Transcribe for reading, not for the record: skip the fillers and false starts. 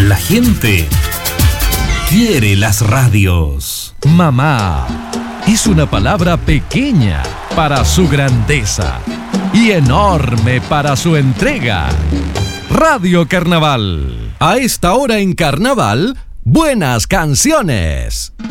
La gente quiere las radios. Mamá es una palabra pequeña para su grandeza y enorme para su entrega. Radio Carnaval. A esta hora en Carnaval, buenas canciones.